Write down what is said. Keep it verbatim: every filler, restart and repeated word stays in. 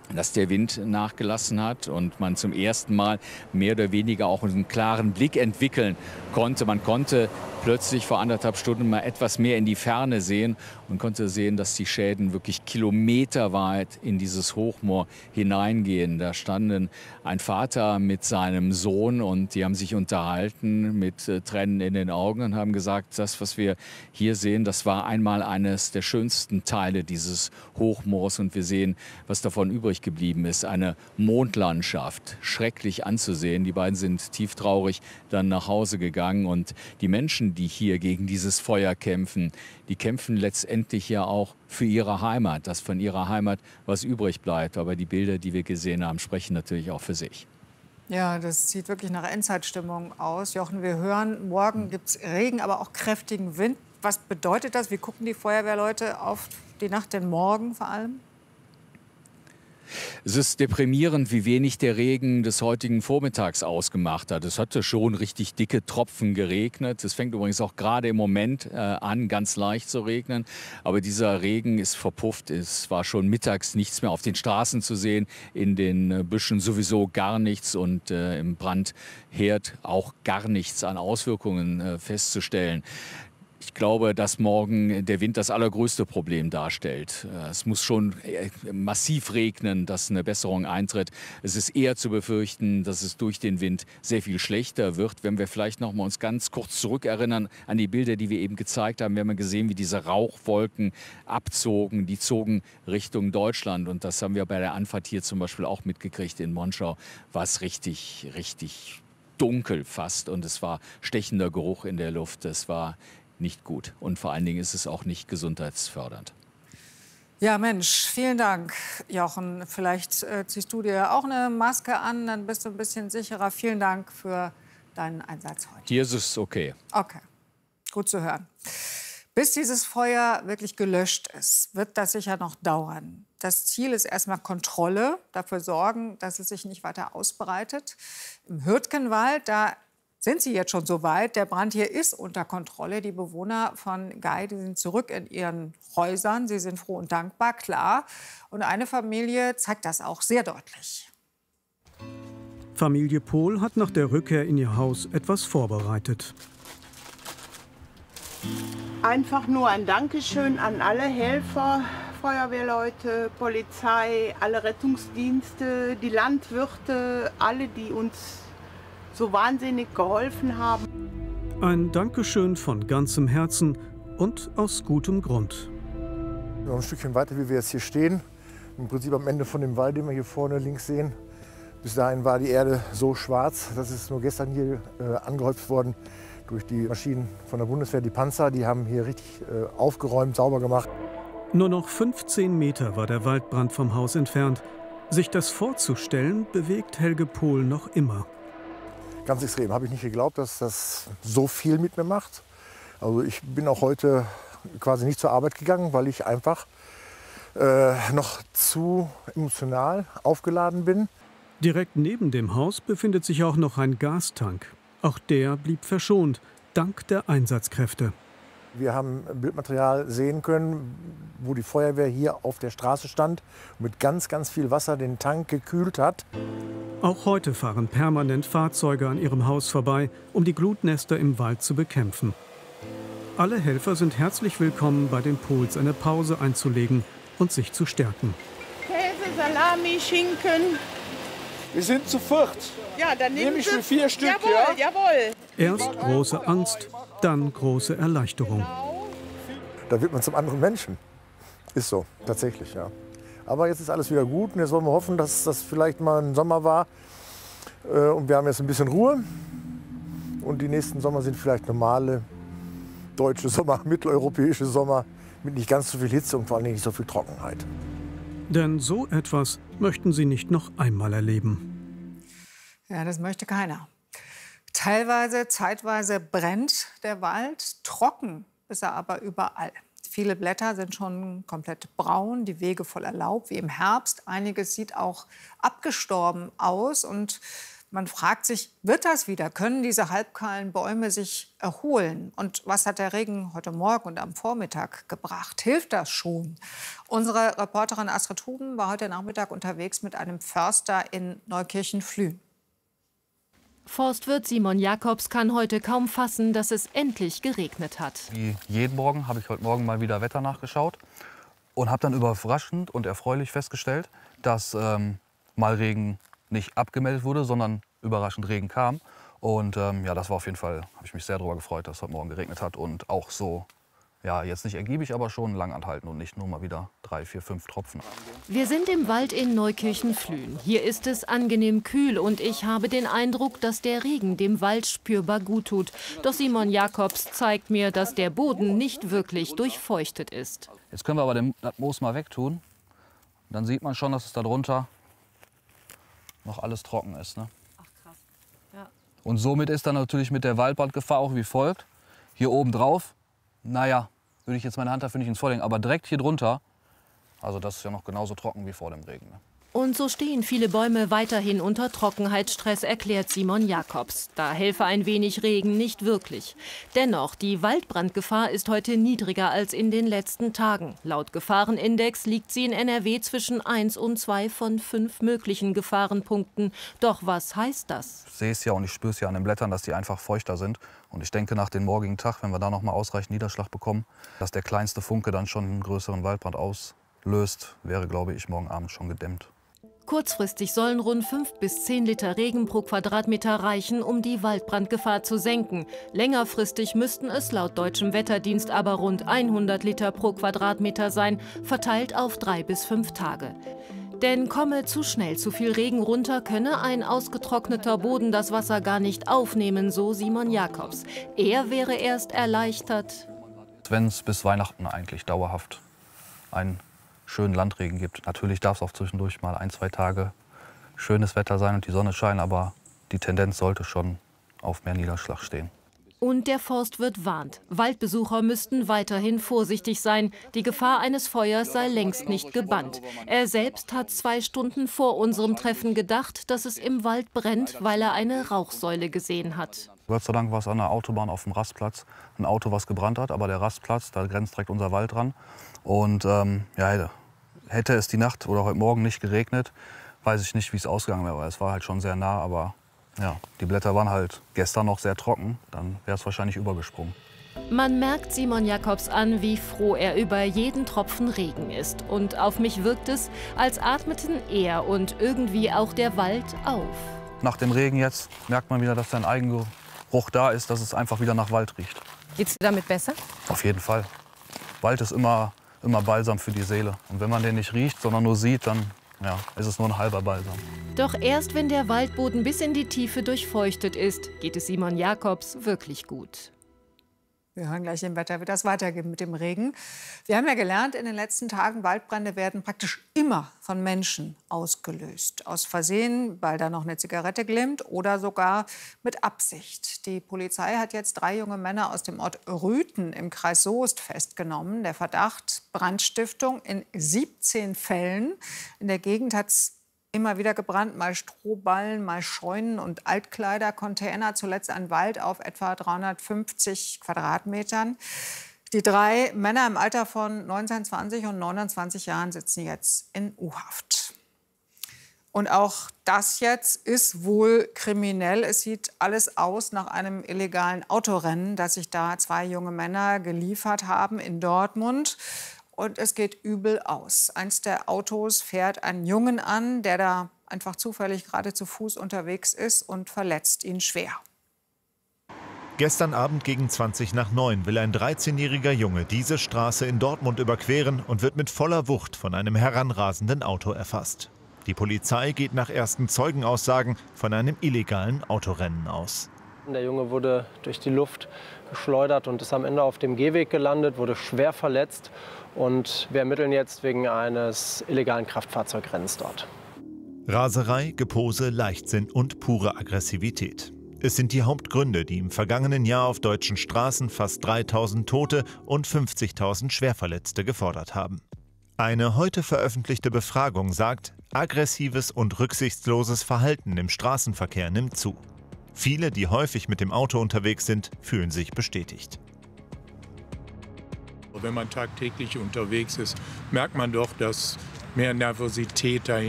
dass der Wind nachgelassen hat und man zum ersten Mal mehr oder weniger auch einen klaren Blick entwickeln konnte. Man konnte plötzlich vor anderthalb Stunden mal etwas mehr in die Ferne sehen und konnte sehen, dass die Schäden wirklich kilometerweit in dieses Hochmoor hineingehen. Da standen ein Vater mit seinem Sohn und die haben sich unterhalten mit äh, Tränen in den Augen und haben gesagt, das, was wir hier sehen, das war einmal eines der schönsten Teile dieses Hochmoors und wir sehen, was davon übrig geblieben ist. Eine Mondlandschaft, schrecklich anzusehen. Die beiden sind tieftraurig dann nach Hause gegangen und die Menschen, die hier gegen dieses Feuer kämpfen, die kämpfen letztendlich ja auch für ihre Heimat, dass von ihrer Heimat was übrig bleibt. Aber die Bilder, die wir gesehen haben, sprechen natürlich auch für sich. Ja, das sieht wirklich nach Endzeitstimmung aus. Jochen, wir hören, morgen gibt es Regen, aber auch kräftigen Wind. Was bedeutet das? Wie gucken die Feuerwehrleute auf die Nacht, den Morgen vor allem? Es ist deprimierend, wie wenig der Regen des heutigen Vormittags ausgemacht hat. Es hatte schon richtig dicke Tropfen geregnet. Es fängt übrigens auch gerade im Moment äh, an, ganz leicht zu regnen. Aber dieser Regen ist verpufft. Es war schon mittags nichts mehr auf den Straßen zu sehen, in den äh, Büschen sowieso gar nichts und äh, im Brandherd auch gar nichts an Auswirkungen äh, festzustellen. Ich glaube, dass morgen der Wind das allergrößte Problem darstellt. Es muss schon massiv regnen, dass eine Besserung eintritt. Es ist eher zu befürchten, dass es durch den Wind sehr viel schlechter wird. Wenn wir vielleicht noch mal uns ganz kurz zurückerinnern an die Bilder, die wir eben gezeigt haben, wir haben gesehen, wie diese Rauchwolken abzogen. Die zogen Richtung Deutschland. Und das haben wir bei der Anfahrt hier zum Beispiel auch mitgekriegt in Monschau. War es richtig, richtig dunkel fast. Und es war stechender Geruch in der Luft. Es war nicht gut. Und vor allen Dingen ist es auch nicht gesundheitsfördernd. Ja, Mensch, vielen Dank, Jochen. Vielleicht äh, ziehst du dir auch eine Maske an, dann bist du ein bisschen sicherer. Vielen Dank für deinen Einsatz heute. Hier ist es okay. Okay, gut zu hören. Bis dieses Feuer wirklich gelöscht ist, wird das sicher noch dauern. Das Ziel ist erstmal Kontrolle, dafür sorgen, dass es sich nicht weiter ausbreitet. Im Hürtgenwald, da sind sie jetzt schon so weit. Der Brand hier ist unter Kontrolle. Die Bewohner von Gei, die sind zurück in ihren Häusern. Sie sind froh und dankbar, klar. Und eine Familie zeigt das auch sehr deutlich. Familie Pohl hat nach der Rückkehr in ihr Haus etwas vorbereitet. Einfach nur ein Dankeschön an alle Helfer, Feuerwehrleute, Polizei, alle Rettungsdienste, die Landwirte, alle, die uns so wahnsinnig geholfen haben. Ein Dankeschön von ganzem Herzen und aus gutem Grund. Noch ein Stückchen weiter, wie wir jetzt hier stehen, im Prinzip am Ende von dem Wald, den wir hier vorne links sehen. Bis dahin war die Erde so schwarz, das ist nur gestern hier äh, angehäuft worden durch die Maschinen von der Bundeswehr, die Panzer. Die haben hier richtig äh, aufgeräumt, sauber gemacht. Nur noch fünfzehn Meter war der Waldbrand vom Haus entfernt. Sich das vorzustellen, bewegt Helge Pohl noch immer. Ganz extrem. Habe ich nicht geglaubt, dass das so viel mit mir macht. Also ich bin auch heute quasi nicht zur Arbeit gegangen, weil ich einfach äh, noch zu emotional aufgeladen bin. Direkt neben dem Haus befindet sich auch noch ein Gastank. Auch der blieb verschont, dank der Einsatzkräfte. Wir haben Bildmaterial sehen können, wo die Feuerwehr hier auf der Straße stand und mit ganz, ganz viel Wasser den Tank gekühlt hat. Auch heute fahren permanent Fahrzeuge an ihrem Haus vorbei, um die Glutnester im Wald zu bekämpfen. Alle Helfer sind herzlich willkommen, bei den Pohls eine Pause einzulegen und sich zu stärken. Käse, Salami, Schinken. Wir sind zu viert. Ja, dann nehmen Nehme ich Sie mir vier Stück, jawohl, ja? jawohl. Erst große Angst, dann große Erleichterung. Da wird man zum anderen Menschen. Ist so, tatsächlich, ja. Aber jetzt ist alles wieder gut und jetzt wollen wir hoffen, dass das vielleicht mal ein Sommer war. Und wir haben jetzt ein bisschen Ruhe. Und die nächsten Sommer sind vielleicht normale deutsche Sommer, mitteleuropäische Sommer mit nicht ganz so viel Hitze und vor allem nicht so viel Trockenheit. Denn so etwas möchten sie nicht noch einmal erleben. Ja, das möchte keiner. Teilweise, zeitweise brennt der Wald. Trocken ist er aber überall. Viele Blätter sind schon komplett braun, die Wege voller Laub wie im Herbst. Einiges sieht auch abgestorben aus. Und Man fragt sich, wird das wieder? Können diese halbkahlen Bäume sich erholen? Und was hat der Regen heute Morgen und am Vormittag gebracht? Hilft das schon? Unsere Reporterin Astrid Huben war heute Nachmittag unterwegs mit einem Förster in Neukirchen-Flühen. Forstwirt Simon Jacobs kann heute kaum fassen, dass es endlich geregnet hat. Wie jeden Morgen habe ich heute Morgen mal wieder Wetter nachgeschaut und habe dann überraschend und erfreulich festgestellt, dass ähm, mal Regen nicht abgemeldet wurde, sondern überraschend Regen kam. Und ähm, ja, das war auf jeden Fall, habe ich mich sehr darüber gefreut, dass es heute Morgen geregnet hat und auch so, ja, jetzt nicht ergiebig, aber schon lang anhalten und nicht nur mal wieder drei, vier, fünf Tropfen. Wir sind im Wald in Neukirchen-Flühen. Hier ist es angenehm kühl und ich habe den Eindruck, dass der Regen dem Wald spürbar gut tut. Doch Simon Jacobs zeigt mir, dass der Boden nicht wirklich durchfeuchtet ist. Jetzt können wir aber den, das Moos mal wegtun. Dann sieht man schon, dass es darunter noch alles trocken ist. Ne? Ach krass. Ja. Und somit ist dann natürlich mit der Waldbrandgefahr auch wie folgt. Hier oben drauf, naja, würde ich jetzt meine Hand dafür nicht ins Feuer legen, aber direkt hier drunter, also das ist ja noch genauso trocken wie vor dem Regen. Ne? Und so stehen viele Bäume weiterhin unter Trockenheitsstress, erklärt Simon Jacobs. Da helfe ein wenig Regen nicht wirklich. Dennoch, die Waldbrandgefahr ist heute niedriger als in den letzten Tagen. Laut Gefahrenindex liegt sie in N R W zwischen eins und zwei von fünf möglichen Gefahrenpunkten. Doch was heißt das? Ich sehe es ja und ich spüre es ja an den Blättern, dass die einfach feuchter sind. Und ich denke, nach dem morgigen Tag, wenn wir da noch mal ausreichend Niederschlag bekommen, dass der kleinste Funke dann schon einen größeren Waldbrand auslöst, wäre, glaube ich, morgen Abend schon gedämmt. Kurzfristig sollen rund fünf bis zehn Liter Regen pro Quadratmeter reichen, um die Waldbrandgefahr zu senken. Längerfristig müssten es laut deutschem Wetterdienst aber rund hundert Liter pro Quadratmeter sein, verteilt auf drei bis fünf Tage. Denn komme zu schnell zu viel Regen runter, könne ein ausgetrockneter Boden das Wasser gar nicht aufnehmen, so Simon Jacobs. Er wäre erst erleichtert, wenn es bis Weihnachten eigentlich dauerhaft einen schönen Landregen gibt. Natürlich darf es auch zwischendurch mal ein, zwei Tage schönes Wetter sein und die Sonne scheinen, aber die Tendenz sollte schon auf mehr Niederschlag stehen. Und der Forstwirt warnt, Waldbesucher müssten weiterhin vorsichtig sein. Die Gefahr eines Feuers sei längst nicht gebannt. Er selbst hat zwei Stunden vor unserem Treffen gedacht, dass es im Wald brennt, weil er eine Rauchsäule gesehen hat. Gott sei Dank war es an der Autobahn auf dem Rastplatz ein Auto, was gebrannt hat. Aber der Rastplatz, da grenzt direkt unser Wald dran. Und ähm, ja, hätte es die Nacht oder heute Morgen nicht geregnet, weiß ich nicht, wie es ausgegangen wäre. Es war halt schon sehr nah, aber ja, die Blätter waren halt gestern noch sehr trocken. Dann wäre es wahrscheinlich übergesprungen. Man merkt Simon Jacobs an, wie froh er über jeden Tropfen Regen ist. Und auf mich wirkt es, als atmeten er und irgendwie auch der Wald auf. Nach dem Regen jetzt merkt man wieder, dass sein Eigengeruch da ist, dass es einfach wieder nach Wald riecht. Geht's dir damit besser? Auf jeden Fall. Wald ist immer, immer Balsam für die Seele. Und wenn man den nicht riecht, sondern nur sieht, dann ja, ist es nur ein halber Balsam. Doch erst wenn der Waldboden bis in die Tiefe durchfeuchtet ist, geht es Simon Jacobs wirklich gut. Wir hören gleich im Wetter, wie das weitergeht mit dem Regen. Wir haben ja gelernt, in den letzten Tagen, Waldbrände werden praktisch immer von Menschen ausgelöst. Aus Versehen, weil da noch eine Zigarette glimmt oder sogar mit Absicht. Die Polizei hat jetzt drei junge Männer aus dem Ort Rüthen im Kreis Soest festgenommen. Der Verdacht Brandstiftung in siebzehn Fällen. In der Gegend hat es immer wieder gebrannt, mal Strohballen, mal Scheunen und Altkleidercontainer, zuletzt ein Wald auf etwa dreihundertfünfzig Quadratmetern. Die drei Männer im Alter von neunzehn, zwanzig und neunundzwanzig Jahren sitzen jetzt in U-Haft. Und auch das jetzt ist wohl kriminell. Es sieht alles aus nach einem illegalen Autorennen, das sich da zwei junge Männer geliefert haben in Dortmund. Und es geht übel aus. Eins der Autos fährt einen Jungen an, der da einfach zufällig gerade zu Fuß unterwegs ist und verletzt ihn schwer. Gestern Abend gegen zwanzig nach neun will ein dreizehnjähriger Junge diese Straße in Dortmund überqueren und wird mit voller Wucht von einem heranrasenden Auto erfasst. Die Polizei geht nach ersten Zeugenaussagen von einem illegalen Autorennen aus. Der Junge wurde durch die Luft geschleudert und ist am Ende auf dem Gehweg gelandet, wurde schwer verletzt. Und wir ermitteln jetzt wegen eines illegalen Kraftfahrzeugrennens dort. Raserei, Gepose, Leichtsinn und pure Aggressivität. Es sind die Hauptgründe, die im vergangenen Jahr auf deutschen Straßen fast dreitausend Tote und fünfzigtausend Schwerverletzte gefordert haben. Eine heute veröffentlichte Befragung sagt, aggressives und rücksichtsloses Verhalten im Straßenverkehr nimmt zu. Viele, die häufig mit dem Auto unterwegs sind, fühlen sich bestätigt. Wenn man tagtäglich unterwegs ist, merkt man doch, dass mehr Nervosität dahinter